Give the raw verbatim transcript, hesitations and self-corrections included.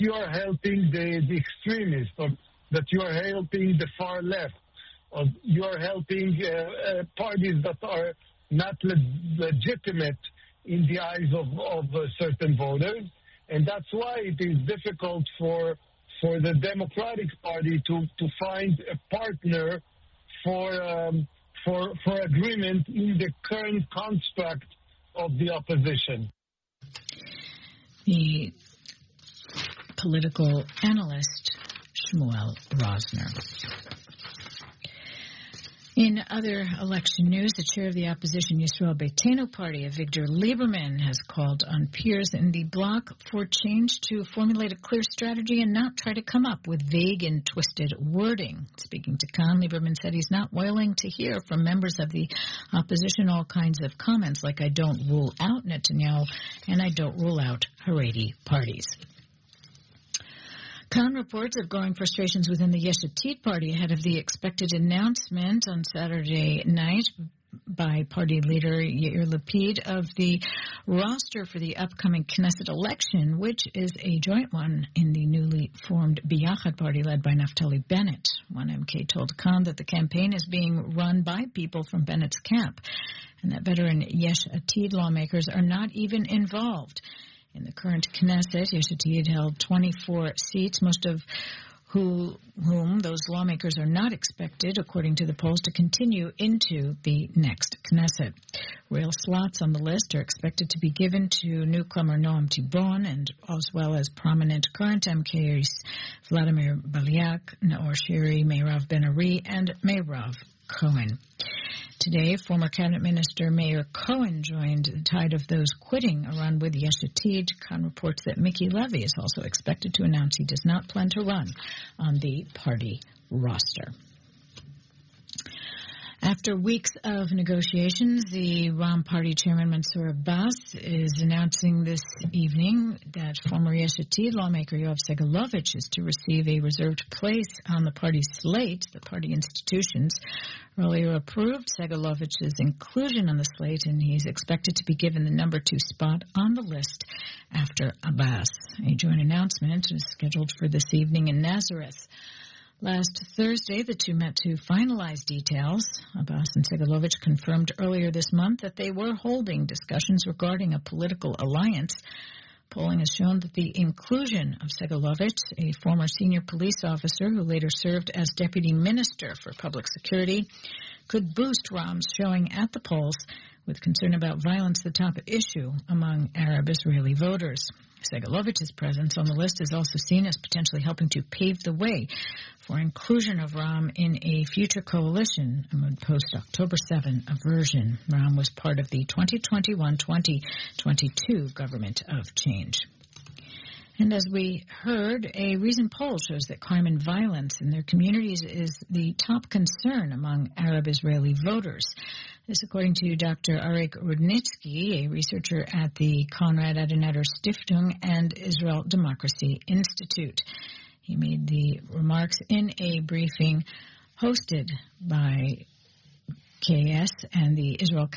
you are helping the, the extremists, or that you are helping the far left, or you are helping uh, uh, parties that are not le- legitimate in the eyes of, of uh, certain voters. And that's why it is difficult for for the Democratic Party to, to find a partner for, um, for, for agreement in the current construct of the opposition. The political analyst Shmuel Rosner. In other election news, the chair of the opposition Yisrael Beitenu party, Avigdor Lieberman, has called on peers in the bloc for change to formulate a clear strategy and not try to come up with vague and twisted wording. Speaking to Khan, Lieberman said he's not willing to hear from members of the opposition all kinds of comments like "I don't rule out Netanyahu" and "I don't rule out Haredi parties." Khan reports of growing frustrations within the Yesh Atid party ahead of the expected announcement on Saturday night by party leader Yair Lapid of the roster for the upcoming Knesset election, which is a joint one in the newly formed Biyachad party led by Naftali Bennett. One M K told Khan that the campaign is being run by people from Bennett's camp and that veteran Yesh Atid lawmakers are not even involved. In the current Knesset, Yesh Atid held twenty-four seats, most of who, whom those lawmakers are not expected, according to the polls, to continue into the next Knesset. Real slots on the list are expected to be given to newcomer Noam Tibon, and as well as prominent current M Ks Vladimir Balyak, Naor Shiri, Meirav Ben-Ari, and Meirav Cohen. Today, former Cabinet Minister Meir Cohen joined the tide of those quitting a run with Yesh Atid. Khan reports that Miki Levy is also expected to announce he does not plan to run on the party roster. After weeks of negotiations, the Ram Party chairman Mansour Abbas is announcing this evening that former Yesh Atid lawmaker Yoav Segalovich is to receive a reserved place on the party's slate. The party institutions earlier approved Segalovich's inclusion on the slate, and he's expected to be given the number two spot on the list after Abbas. A joint announcement is scheduled for this evening in Nazareth. Last Thursday, the two met to finalize details. Abbas and Segalovich confirmed earlier this month that they were holding discussions regarding a political alliance. Polling has shown that the inclusion of Segalovich, a former senior police officer who later served as deputy minister for public security, could boost Ram's showing at the polls, with concern about violence the top issue among Arab Israeli voters. Segalovich's presence on the list is also seen as potentially helping to pave the way for inclusion of Ram in a future coalition amid post-October seventh aversion. Ram was part of the twenty twenty-one twenty twenty-two government of change. And as we heard, a recent poll shows that crime and violence in their communities is the top concern among Arab Israeli voters. This according to Doctor Arik Rudnitsky, a researcher at the Konrad Adenauer Stiftung and Israel Democracy Institute. He made the remarks in a briefing hosted by K S and the Israel